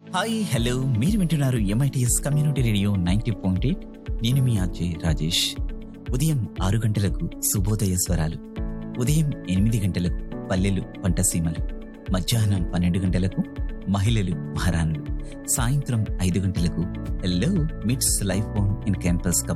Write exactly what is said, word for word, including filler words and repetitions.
Hi hello మీరు వింటున్నారు MITS community radio ninety point eight. నేను మీ ఆర్జే రాజేష్. ఉదయం ఆరు గంటలకు శుభోదయ స్వరాలు, ఉదయం ఎనిమిది గంటలకు పల్లెలు పంటసీమలు, మధ్యాహ్నం పన్నెండు గంటలకు మహిళలు మహారాణులు, సాయంత్రం ఐదు గంటలకు హలో మిట్స్ లైఫ్ ఆన్ ఇన్ క్యాంపస్